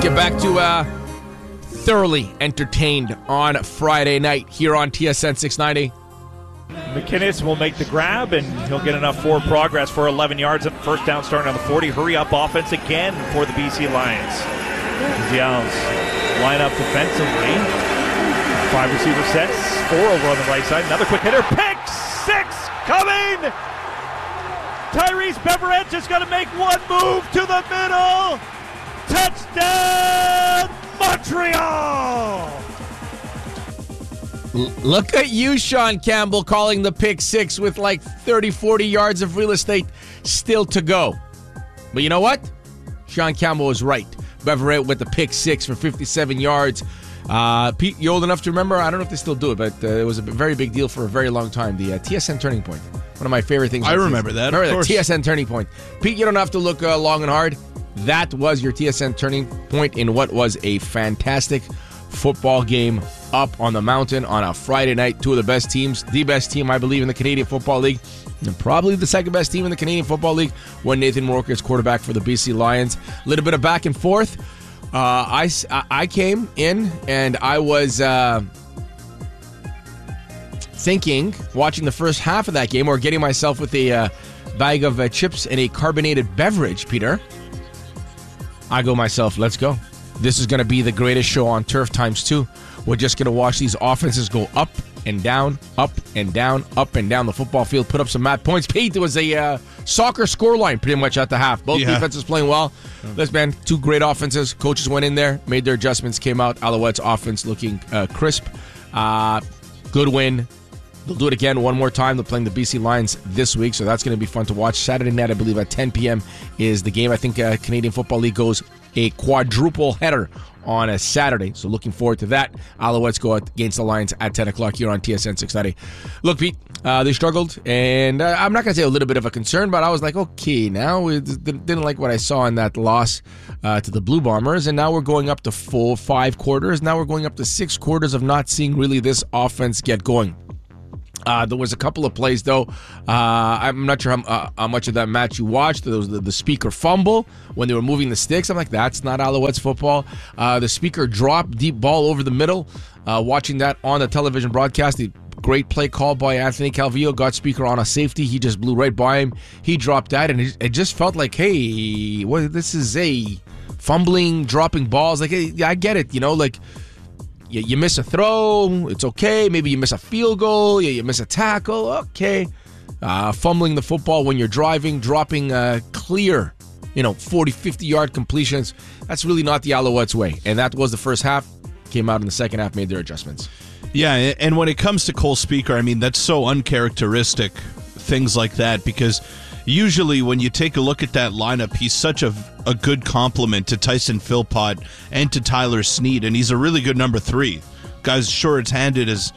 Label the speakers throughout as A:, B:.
A: get back to thoroughly entertained on Friday night here on TSN 690.
B: McInnes will make the grab, and he'll get enough forward progress for 11 yards at first down starting on the 40. Hurry up offense again for the BC Lions. The Owls line up defensively. 5 receiver sets, 4 over on the right side. Another quick hitter. Pick 6 coming! Tyrese Beverette just got to make one move to the middle. Touchdown, Montreal!
A: Look at you, Sean Campbell, calling the pick 6 with like 30, 40 yards of real estate still to go. But you know what? Sean Campbell was right. Beverette with the pick 6 for 57 yards. Pete, you old enough to remember? I don't know if they still do it, but it was a very big deal for a very long time. The TSN Turning Point. One of my favorite things.
C: I remember that.
A: Remember that TSN Turning Point. Pete, you don't have to look long and hard. That was your TSN Turning Point in what was a fantastic football game up on the mountain on a Friday night. Two of the best teams. The best team, I believe, in the Canadian Football League. And probably the second best team in the Canadian Football League when Nathan Rourke is quarterback for the BC Lions. A little bit of back and forth. I came in and I was thinking, watching the first half of that game, or getting myself with a bag of chips and a carbonated beverage, Peter. I go myself, let's go. This is going to be the greatest show on turf times 2. We're just going to watch these offenses go up and down, up and down, up and down the football field, put up some mad points. Pete, there was a soccer scoreline pretty much at the half. Both defenses playing well. Listen, man, 2 great offenses. Coaches went in there, made their adjustments, came out. Alouettes offense looking crisp. Good win. They'll do it again one more time. They're playing the BC Lions this week, so that's going to be fun to watch. Saturday night, I believe, at 10 p.m. is the game. I think Canadian Football League goes a quadruple header on a Saturday, so looking forward to that. Alouettes go against the Lions at 10 o'clock here on TSN 690. Look, Pete, they struggled, and I'm not going to say a little bit of a concern, but I was like, okay, now didn't like what I saw in that loss to the Blue Bombers, and now we're going up to full 5 quarters. Now we're going up to 6 quarters of not seeing really this offense get going. There was a couple of plays, though. I'm not sure how much of that match you watched. There was the speaker fumble when they were moving the sticks. I'm like, that's not Alouettes football. The speaker dropped deep ball over the middle. Watching that on the television broadcast, the great play call by Anthony Calvillo got speaker on a safety. He just blew right by him. He dropped that, and it just felt like, hey, this is a fumbling, dropping balls. Like, hey, I get it, like... You miss a throw, it's okay. Maybe you miss a field goal, you miss a tackle, okay. Fumbling the football when you're driving, dropping clear, 40, 50-yard completions, that's really not the Alouettes way. And that was the first half. Came out in the second half, made their adjustments.
C: Yeah, and when it comes to Cole Speaker, I mean, that's so uncharacteristic, things like that, because usually when you take a look at that lineup, he's such a good complement to Tyson Philpott and to Tyler Snead, and he's a really good number 3. Guy's short-handed as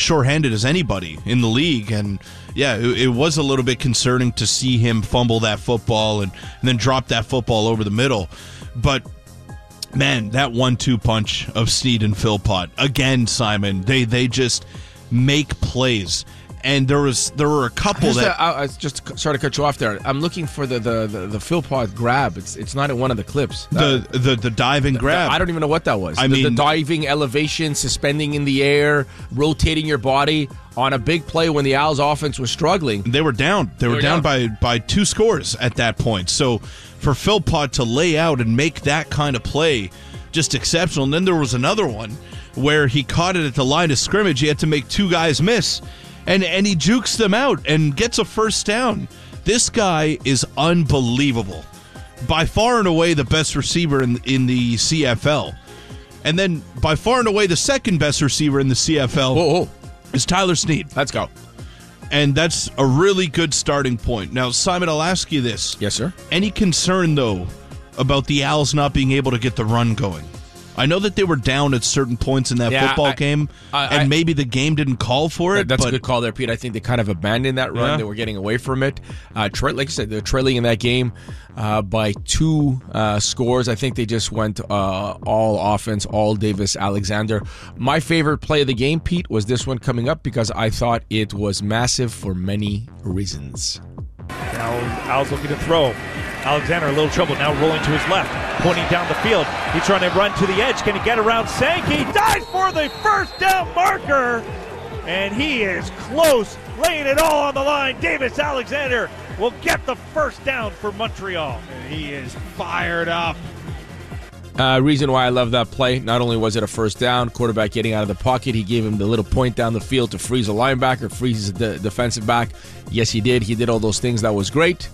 C: anybody in the league, and yeah, it was a little bit concerning to see him fumble that football and then drop that football over the middle. But man, that 1-2 punch of Snead and Philpott, again, Simon, they just make plays. And there were a couple
A: I just sorry to cut you off there. I'm looking for the Philpott grab. It's not in one of the clips.
C: The diving grab.
A: I don't even know what that was. The diving elevation, suspending in the air, rotating your body on a big play when the Owls offense was struggling.
C: They were down. They were down by 2 scores at that point. So for Philpott to lay out and make that kind of play, just exceptional. And then there was another one where he caught it at the line of scrimmage. He had to make 2 guys miss. And he jukes them out and gets a first down. This guy is unbelievable. By far and away the best receiver in the CFL. And then by far and away the second best receiver in the CFL is Tyler Snead.
A: Let's go.
C: And that's a really good starting point. Now, Simon, I'll ask you this.
A: Yes, sir.
C: Any concern, though, about the Owls not being able to get the run going? I know that they were down at certain points in that football game, and maybe the game didn't call for it.
A: That's a good call there, Pete. I think they kind of abandoned that run. Yeah. They were getting away from it. Like I said, they're trailing in that game by 2 scores. I think they just went all offense, all Davis Alexander. My favorite play of the game, Pete, was this one coming up because I thought it was massive for many reasons.
B: Now Owls looking to throw. Alexander a little trouble now rolling to his left. pointing down the field. He's trying to run to the edge. Can he get around Sankey? Dives for the first down marker. And he is close, laying it all on the line. Davis Alexander will get the first down for Montreal.
D: And he is fired up.
A: Reason why I love that play, not only was it a first down, quarterback getting out of the pocket, he gave him the little point down the field to freeze a linebacker, freeze the defensive back. Yes, he did. He did all those things. That was great.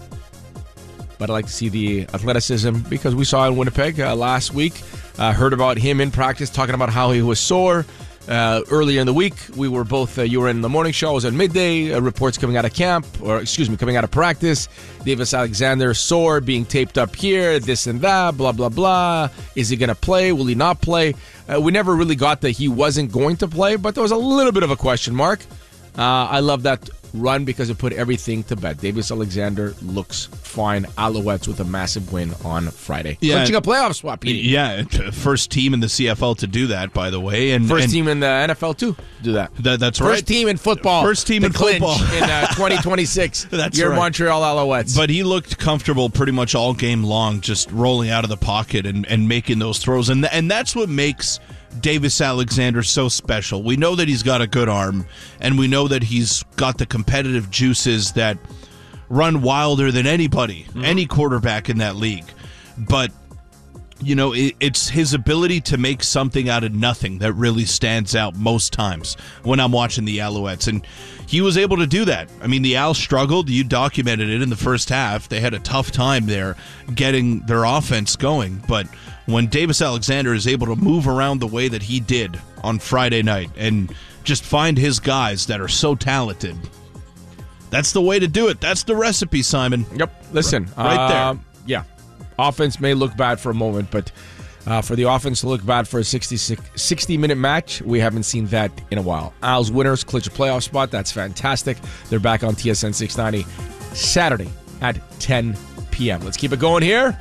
A: But I like to see the athleticism because we saw in Winnipeg last week. Heard about him in practice, talking about how he was sore. Earlier in the week, we were both, you were in the morning show, I was at midday, reports coming out of coming out of practice. Davis Alexander sore, being taped up here, this and that, blah, blah, blah. Is he going to play? Will he not play? We never really got that he wasn't going to play, but there was a little bit of a question mark. I love that run because it put everything to bed. Davis Alexander looks fine. Alouettes with a massive win on Friday. Clinching a playoff spot, Petey.
C: Yeah, first team in the CFL to do that, by the way. And
A: first team in the NFL, too, to do that.
C: That's right.
A: First team in football.
C: First team in football.
A: in 2026.
C: That's
A: your
C: right.
A: Montreal Alouettes.
C: But he looked comfortable pretty much all game long, just rolling out of the pocket and making those throws. And that's what makes Davis Alexander so special. We know that he's got a good arm, and we know that he's got the competitive juices that run wilder than anybody, any quarterback in that league. But, you know, it's his ability to make something out of nothing that really stands out most times when I'm watching the Alouettes. And he was able to do that. I mean, the Owls struggled. You documented it in the first half. They had a tough time there getting their offense going. But when Davis Alexander is able to move around the way that he did on Friday night and just find his guys that are so talented, that's the way to do it. That's the recipe, Simon.
A: Yep. Listen.
C: Right there.
A: Yeah. Offense may look bad for a moment, but for the offense to look bad for a 60-minute match, we haven't seen that in a while. Owls winners clinch a playoff spot. That's fantastic. They're back on TSN 690 Saturday at 10 p.m. Let's keep it going here.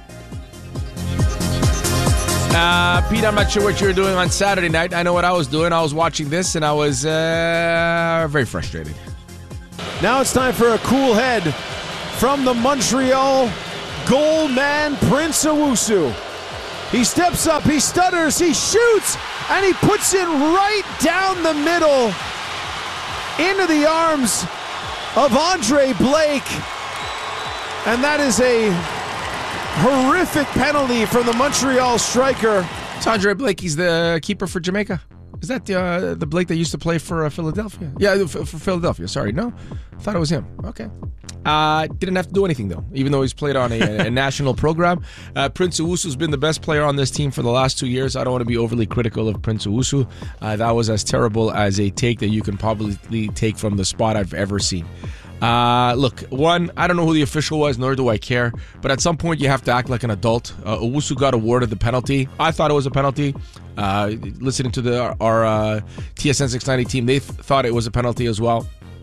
A: Pete, I'm not sure what you were doing on Saturday night. I know what I was doing. I was watching this, and I was very frustrated.
D: Now it's time for a cool head from the Montreal goal man, Prince Owusu. He steps up, he stutters, he shoots, and he puts it right down the middle into the arms of Andre Blake. And that is a horrific penalty from the Montreal striker.
A: It's Andre Blake. He's the keeper for Jamaica. Is that the Blake that used to play for Philadelphia? Yeah, for Philadelphia. Sorry, no? I thought it was him. Okay. Didn't have to do anything, though, even though he's played on a national program. Prince Owusu's been the best player on this team for the last 2 years. I don't want to be overly critical of Prince Owusu. That was as terrible as a take that you can probably take from the spot I've ever seen. Look, one, I don't know who the official was, nor do I care, but at some point you have to act like an adult. Owusu got awarded the penalty. I thought it was a penalty. Listening to our TSN 690 team, they thought it was a penalty as well.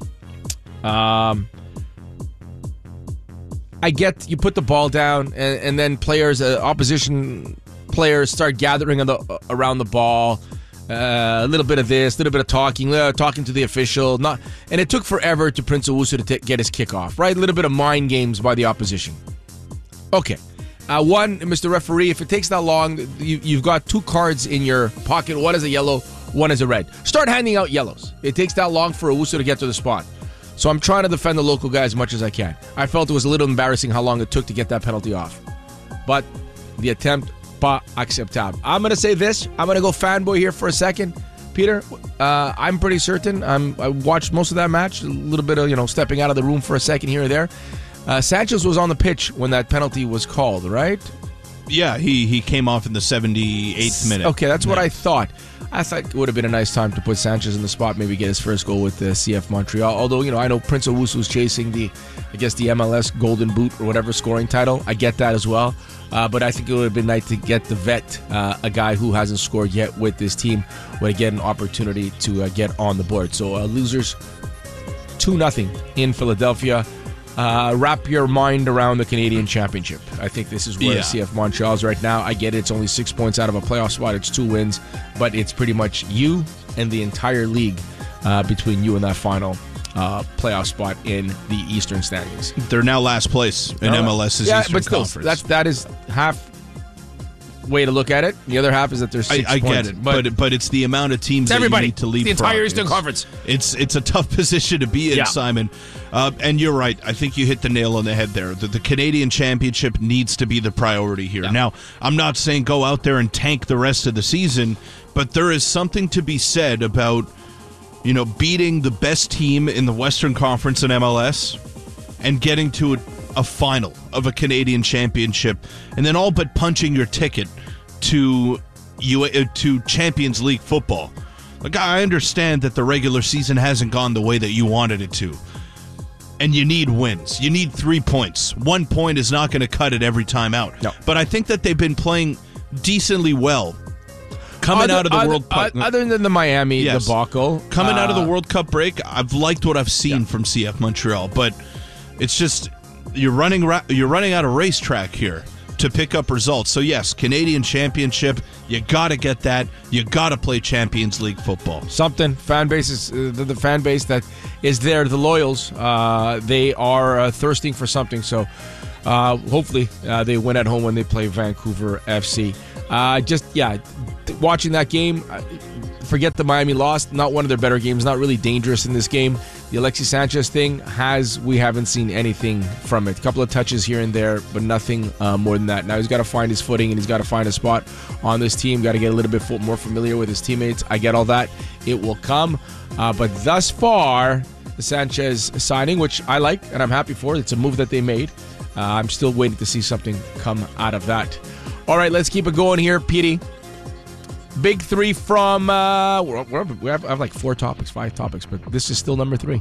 A: I get you put the ball down and then players, opposition players start gathering around the ball. A little bit of this, a little bit of talking to the official. And it took forever to Prince Owusu to get his kickoff, right? A little bit of mind games by the opposition. Okay. One, Mr. Referee, if it takes that long, you've got two cards in your pocket. One is a yellow, one is a red. Start handing out yellows. It takes that long for Owusu to get to the spot. So I'm trying to defend the local guy as much as I can. I felt it was a little embarrassing how long it took to get that penalty off. But the attempt, pas acceptable. I'm going to say this. I'm going to go fanboy here for a second. Peter, I'm pretty certain. I watched most of that match. A little bit of, stepping out of the room for a second here or there. Sanchez was on the pitch when that penalty was called, right?
C: Yeah, he came off in the 78th minute.
A: Okay, that's what I thought. I thought it would have been a nice time to put Sanchez in the spot, maybe get his first goal with the CF Montreal. Although, I know Prince Owusu's chasing the MLS Golden Boot or whatever scoring title. I get that as well. But I think it would have been nice to get the vet, a guy who hasn't scored yet with this team, would get an opportunity to get on the board. So losers 2-0 in Philadelphia. Wrap your mind around the Canadian Championship. I think this is where CF Montreal is right now. I get it. It's only 6 points out of a playoff spot. It's 2 wins. But it's pretty much you and the entire league between you and that final playoff spot in the Eastern standings.
C: They're now last place in MLS's Eastern
A: but still,
C: Conference.
A: that is half way to look at it. The other half is that there's 6
C: I
A: points.
C: get it, but it's the amount of teams that
A: everybody.
C: you need to leapfrog.
A: It's the entire Eastern Conference.
C: It's a tough position to be in,
A: Yeah.
C: Simon. And you're right. I think you hit the nail on the head there. The Canadian Championship needs to be the priority here.
A: Yeah.
C: Now, I'm not saying go out there and tank the rest of the season, but there is something to be said about, beating the best team in the Western Conference in MLS and getting to a final of a Canadian Championship, and then all but punching your ticket to Champions League football. Like, I understand that the regular season hasn't gone the way that you wanted it to, and you need wins. You need 3 points. 1 point is not going to cut it every time out.
A: No.
C: But I think that they've been playing decently well coming out of the World Cup.
A: Other than the Miami
C: Yes.
A: debacle.
C: Coming out of the World Cup break, I've liked what I've seen from CF Montreal, but it's just you're running out of racetrack here to pick up results. So yes, Canadian Championship, you got to get that. You got to play Champions League football.
A: Something. Fan base is the fan base that is there, the loyals, they are thirsting for something. So hopefully they win at home when they play Vancouver FC. Watching that game, forget the Miami loss. Not one of their better games. Not really dangerous in this game. The Alexis Sanchez thing we haven't seen anything from it. A couple of touches here and there, but nothing more than that. Now he's got to find his footing and he's got to find a spot on this team. Got to get a little bit more familiar with his teammates. I get all that. It will come. But thus far, the Sanchez signing, which I like and I'm happy for, it's a move that they made. I'm still waiting to see something come out of that. All right, let's keep it going here, Petey. Big three from, we have like 5 topics, but this is still number 3.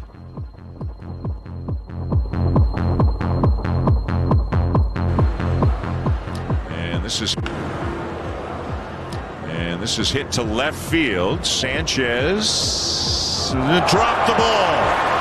E: And this is hit to left field. Sanchez dropped the ball.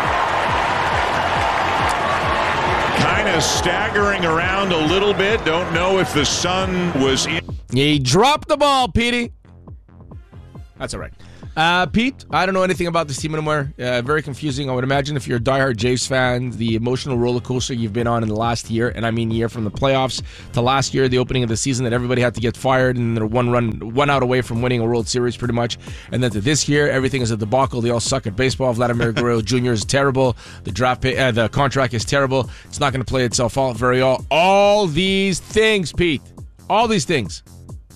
E: Kind of staggering around a little bit. Don't know if the sun was in.
A: He dropped the ball, Petey. That's all right. Pete, I don't know anything about this team anymore. Very confusing. I would imagine if you're a diehard Jays fan, the emotional roller coaster you've been on in the last year, and I mean year from the playoffs to last year, the opening of the season that everybody had to get fired and they're one out away from winning a World Series pretty much. And then to this year, everything is a debacle. They all suck at baseball. Vladimir Guerrero Jr. is terrible. The contract is terrible. It's not going to play itself out very well. All these things, Pete. All these things.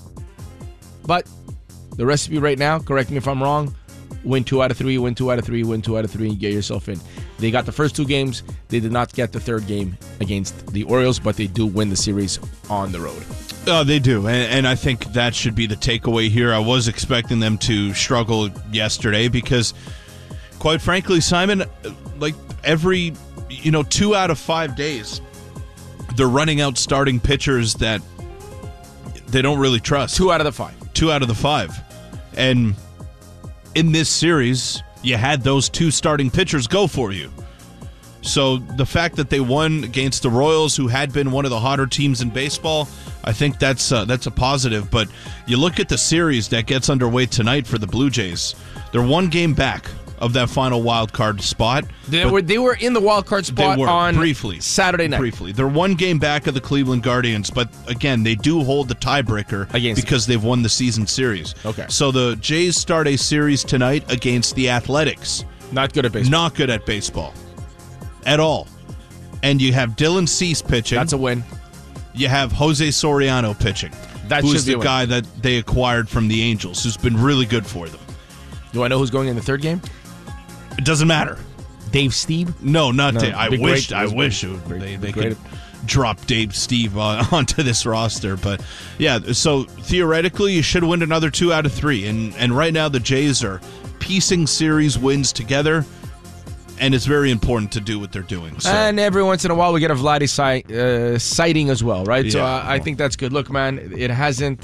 A: But the recipe right now, correct me if I'm wrong, win 2 out of 3, win 2 out of 3, win 2 out of 3, and get yourself in. They got the first 2 games. They did not get the third game against the Orioles, but they do win the series on the road.
C: They do, and I think that should be the takeaway here. I was expecting them to struggle yesterday because, quite frankly, Simon, like every 2 out of 5 days, they're running out starting pitchers that they don't really trust.
A: 2 out of the 5.
C: 2 out of the 5. And in this series, you had those 2 starting pitchers go for you. So the fact that they won against the Royals, who had been one of the hotter teams in baseball, I think that's a positive. But you look at the series that gets underway tonight for the Blue Jays. They're 1 game back of that final wild card spot.
A: They were in the wild card spot on
C: briefly
A: Saturday night.
C: Briefly, they're 1 game back of the Cleveland Guardians, but again, they do hold the tiebreaker because they've won the season series.
A: Okay,
C: so the Jays start a series tonight against the Athletics.
A: Not good at baseball.
C: Not good at baseball at all. And you have Dylan Cease pitching.
A: That's a win.
C: You have Jose Soriano pitching. Who's the guy that they acquired from the Angels, who's been really good for them. Do
A: I know who's going in the third game?
C: It doesn't matter.
A: Dave Steve?
C: No, not Dave. I wish
A: they
C: could drop Dave Steve onto this roster. But yeah, so theoretically, you should win another 2 out of 3. And right now, the Jays are piecing series wins together, and it's very important to do what they're doing. So.
A: And every once in a while, we get a Vladdy sighting as well, right?
C: Yeah.
A: So I think that's good. Look, man, it hasn't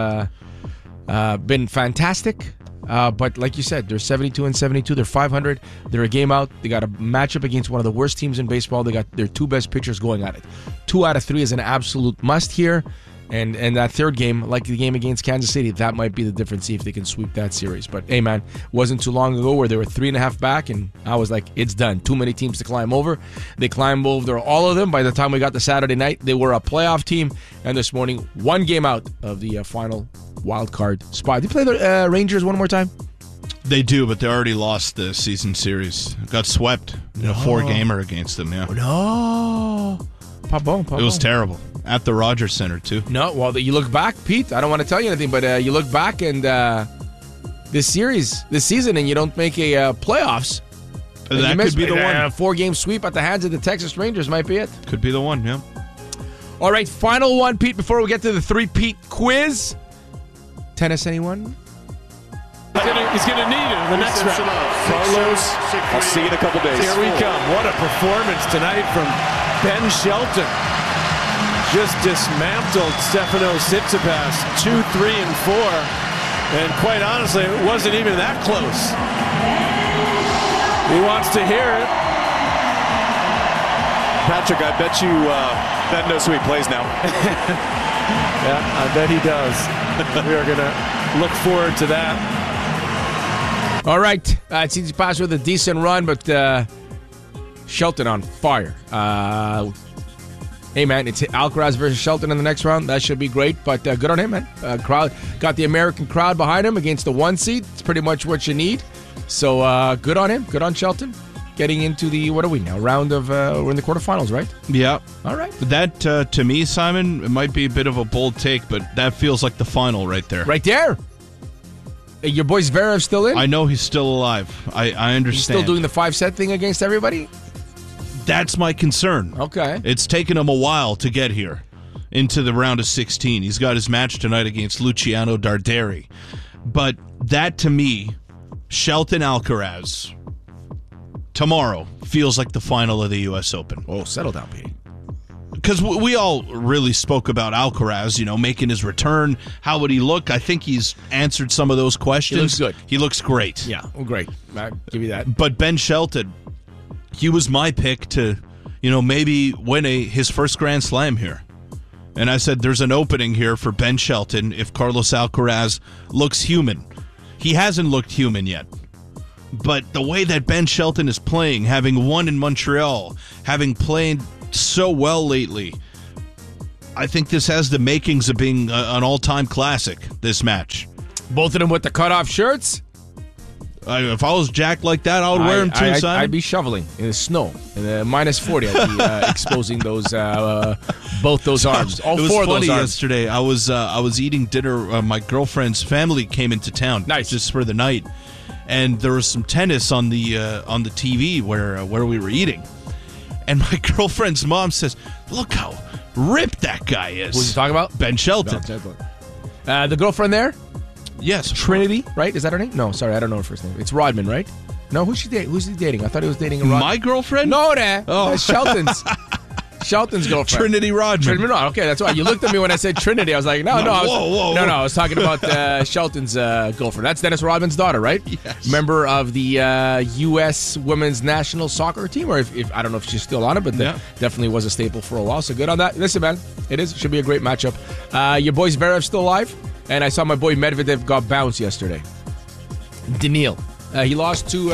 A: been fantastic. But like you said, they're 72-72. They're 500. They're a game out. They got a matchup against one of the worst teams in baseball. They got their 2 best pitchers going at it. 2 out of 3 is an absolute must here. And that third game, like the game against Kansas City, that might be the difference, see if they can sweep that series. But, hey, man, wasn't too long ago where they were 3.5 back, and I was like, it's done. Too many teams to climb over. They climbed over all of them. By the time we got to Saturday night, they were a playoff team. And this morning, one game out of the final wild card spot. Did they play the Rangers one more time?
C: They do, but they already lost the season series. Got swept in a 4-gamer against them, yeah.
A: No. Pardon.
C: It was terrible. At the Rogers Center, too.
A: No, well, you look back, Pete, I don't want to tell you anything, but you look back and this season, and you don't make a playoffs.
C: That could be the one.
A: A 4-game sweep at the hands of the Texas Rangers might be it.
C: Could be the one, yeah.
A: All right, final one, Pete, before we get to the 3-Pete quiz. Tennis, anyone?
D: He's going to need it in the next round.
F: Carlos, I'll see you in a couple days.
D: Here we come. What a performance tonight from Ben Shelton. Just dismantled Stefanos Tsitsipas 2, 3, and 4. And quite honestly, it wasn't even that close. He wants to hear it.
F: Patrick, I bet you Ben knows who he plays now.
D: Yeah, I bet he does. We are going to look forward to that.
A: All right. Tsitsipas with a decent run, but Shelton on fire. Hey, man, it's Alcaraz versus Shelton in the next round. That should be great, but good on him, man. Crowd got the American crowd behind him against the 1 seed. It's pretty much what you need. So good on him. Good on Shelton. Getting into the, what are we now? Round of, we're in the quarterfinals, right?
C: Yeah.
A: All right.
C: That, to me, Simon, it might be a bit of a bold take, but that feels like the final right there.
A: Right there. Your boy Zverev still in?
C: I know he's still alive. I understand.
A: He's still doing the 5-set thing against everybody?
C: That's my concern.
A: Okay.
C: It's taken him a while to get here into the round of 16. He's got his match tonight against Luciano Darderi. But that, to me, Shelton Alcaraz, tomorrow, feels like the final of the U.S. Open.
A: Oh, settle down, Pete.
C: Because we all really spoke about Alcaraz, making his return. How would he look? I think he's answered some of those questions.
A: He looks good.
C: He looks great.
A: Yeah, well, great. I'll give you that.
C: But Ben Shelton, he was my pick to, maybe win his first Grand Slam here. And I said there's an opening here for Ben Shelton if Carlos Alcaraz looks human. He hasn't looked human yet. But the way that Ben Shelton is playing, having won in Montreal, having played so well lately, I think this has the makings of being an all-time classic, this match.
A: Both of them with the cutoff shirts?
C: If I was jacked like that, I would wear them too, Simon.
A: I'd be shoveling in the snow. In minus 40, I'd be exposing those both those arms. All four of those arms.
C: It was funny yesterday. I was eating dinner. My girlfriend's family came into town.
A: Nice.
C: Just for the night. And there was some tennis on the TV where we were eating. And my girlfriend's mom says, "Look how ripped that guy is."
A: Who's he talking about?
C: Ben Shelton.
A: The girlfriend there?
C: Yes.
A: Trinity, right? Is that her name? No, sorry, I don't know her first name. It's Rodman, right? No, who's he dating? I thought he was dating a Rodman.
C: My girlfriend?
A: No, that's Shelton's. Shelton's girlfriend.
C: Trinity Rodman.
A: Okay, that's why. You looked at me when I said Trinity. I was like, no.
C: Whoa.
A: I was talking about Shelton's girlfriend. That's Dennis Rodman's daughter, right?
C: Yes.
A: Member of the U.S. women's national soccer team, or if I don't know if she's still on it, but definitely was a staple for a while. So good on that. Listen, man, should be a great matchup. Your boy Zverev still alive, and I saw my boy Medvedev got bounced yesterday. Daniil. He lost to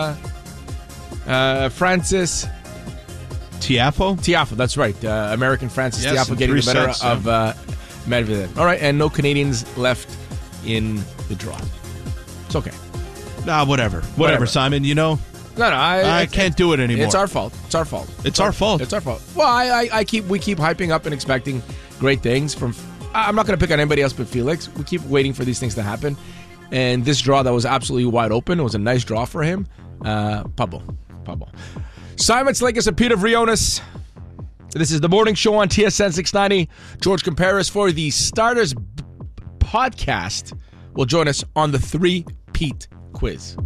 A: Francis Tiafoe, that's right. American Francis Tiafoe getting the better of Medvedev. All right, and no Canadians left in the draw. It's okay.
C: Whatever, Simon.
A: No,
C: I can't do it anymore.
A: It's our fault. It's our fault. Well, we keep hyping up and expecting great things from. I'm not going to pick on anybody else but Felix. We keep waiting for these things to happen, and this draw that was absolutely wide open. It was a nice draw for him. Pablo. Simon Slinkis and Peter Vrionis. This is the morning show on TSN 690. George Comparis for the Starters podcast will join us on the 3-Pete quiz.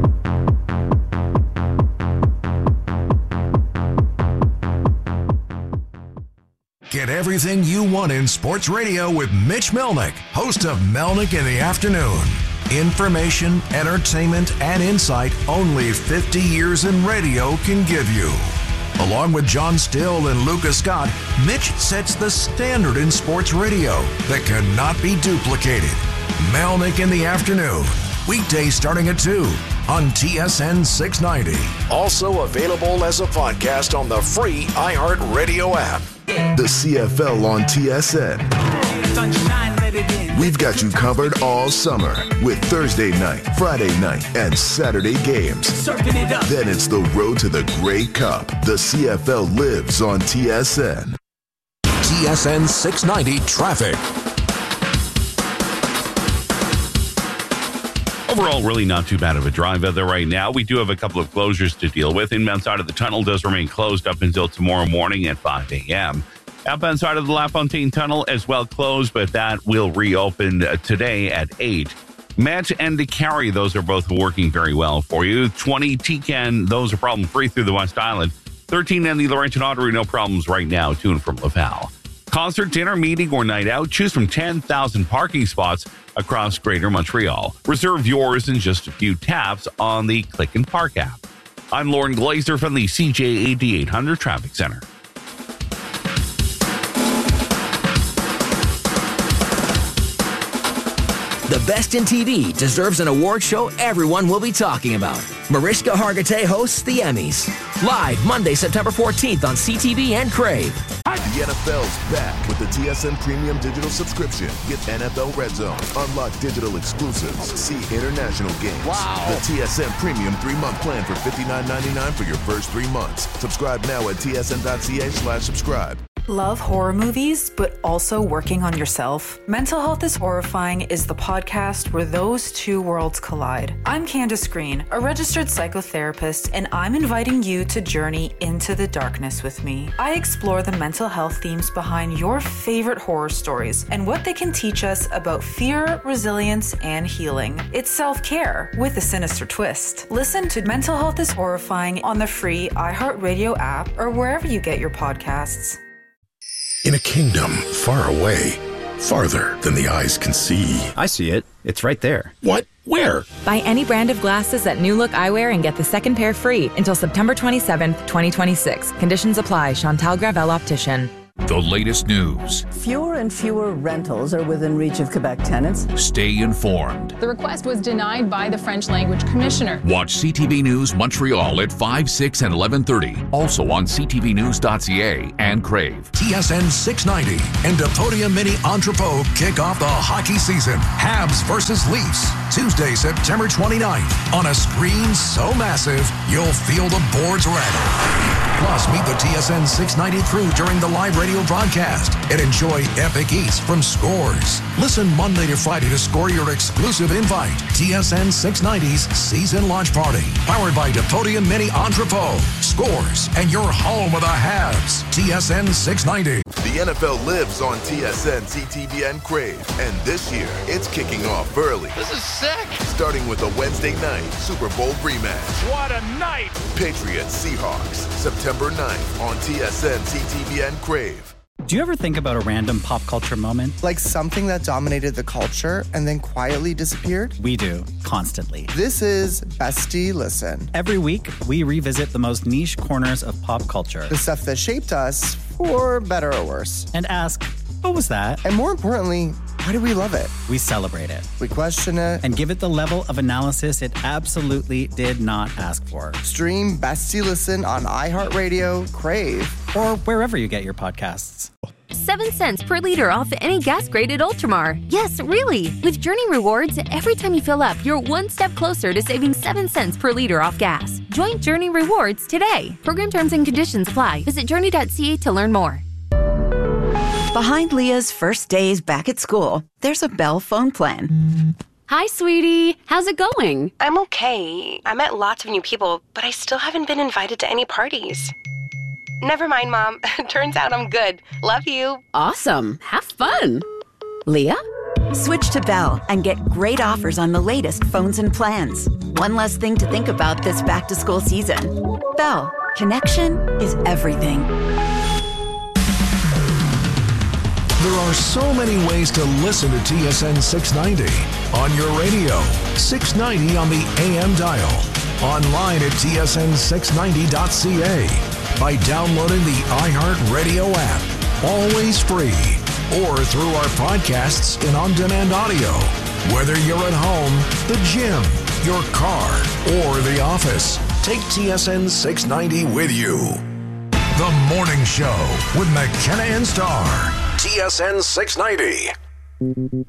G: Get everything you want in sports radio with Mitch Melnick, host of Melnick in the Afternoon. Information, entertainment, and insight only 50 years in radio can give you. Along with John Still and Lucas Scott, Mitch sets the standard in sports radio that cannot be duplicated. Melnick in the Afternoon, weekdays starting at 2 on TSN 690. Also available as a podcast on the free iHeartRadio app.
H: The CFL on TSN. We've got you covered all summer with Thursday night, Friday night, and Saturday games. Then it's the road to the Grey Cup. The CFL lives on TSN.
G: TSN 690 Traffic.
I: Overall, really not too bad of a drive out there right now. We do have a couple of closures to deal with. Inbound side of the tunnel does remain closed up until tomorrow morning at 5 a.m. Outbound side of the LaFontaine Tunnel as well closed, but that will reopen today at 8. Met and DeCarry, those are both working very well for you. 20 Tecan, those are problem-free through the West Island. 13 and the Laurentian Artery, no problems right now to and from Laval. Concert, dinner, meeting, or night out, choose from 10,000 parking spots across Greater Montreal. Reserve yours in just a few taps on the Click and Park app. I'm Lauren Glazer from the CJAD 800 Traffic Center.
J: The Best in TV deserves an award show everyone will be talking about. Mariska Hargitay hosts the Emmys. Live Monday, September 14th on CTV and Crave.
H: The NFL's back with the TSN Premium Digital subscription. Get NFL Red Zone, unlock digital exclusives, see international games. Wow. The TSN Premium 3-month plan for $59.99 for your first 3 months. Subscribe now at tsn.ca/subscribe.
K: Love horror movies, but also working on yourself? Mental Health is Horrifying is the podcast where those two worlds collide. I'm Candace Green, a registered psychotherapist, and I'm inviting you to journey into the darkness with me. I explore the mental health themes behind your favorite horror stories and what they can teach us about fear, resilience, and healing. It's self-care with a sinister twist. Listen to Mental Health is Horrifying on the free iHeartRadio app or wherever you get your podcasts.
L: In a kingdom far away, farther than the eyes can see.
M: I see it. It's right there.
L: What? Where?
N: Buy any brand of glasses at New Look Eyewear and get the second pair free until September 27th, 2026. Conditions apply. Chantal Gravel Optician.
O: The latest news.
P: Fewer and fewer rentals are within reach of Quebec tenants.
O: Stay informed.
Q: The request was denied by the French Language Commissioner.
O: Watch CTV News Montreal at 5, 6, and 11:30. Also on ctvnews.ca and Crave.
G: TSN 690 and Depodia Mini Entrepot kick off the hockey season. Habs versus Leafs. Tuesday, September 29th. On a screen so massive, you'll feel the boards rattle. Plus, meet the TSN 690 crew during the live radio broadcast and enjoy epic eats from Scores. Listen Monday to Friday to score your exclusive invite. TSN 690's season launch party. Powered by Depodia Mini Entrepot, Scores, and your home of the Habs. TSN 690.
H: The NFL lives on TSN, CTV, and Crave. And this year, it's kicking off early.
R: This is sick.
H: Starting with a Wednesday night Super Bowl rematch.
R: What a night.
H: Patriots Seahawks, September 9th on TSN, CTV, and Crave.
S: Do you ever think about a random pop culture moment?
T: Like something that dominated the culture and then quietly disappeared?
S: We do, constantly.
T: This is Bestie Listen.
S: Every week, we revisit the most niche corners of pop culture.
T: The stuff that shaped us, for better or worse.
S: And ask, what was that?
T: And more importantly, why do we love it?
S: We celebrate it.
T: We question it.
S: And give it the level of analysis it absolutely did not ask for.
T: Stream Bestie Listen on iHeartRadio, Crave,
S: or wherever you get your podcasts.
U: 7 cents per liter off any gas-graded Ultramar. Yes, really. With Journey Rewards, every time you fill up, you're one step closer to saving 7 cents per liter off gas. Join Journey Rewards today. Program terms and conditions apply. Visit journey.ca to learn more.
V: Behind Leah's first days back at school, there's a Bell phone plan.
W: Hi, sweetie. How's it going?
X: I'm okay. I met lots of new people, but I still haven't been invited to any parties. Never mind, Mom. Turns out I'm good. Love you.
W: Awesome. Have fun. Leah?
V: Switch to Bell and get great offers on the latest phones and plans. One less thing to think about this back-to-school season. Bell. Connection is everything.
G: There are so many ways to listen to TSN 690. On your radio, 690 on the AM dial. Online at tsn690.ca. by downloading the iHeartRadio app. Always free. Or through our podcasts and on-demand audio. Whether you're at home, the gym, your car, or the office, take TSN 690 with you. The Morning Show with McKenna and Starr. TSN 690.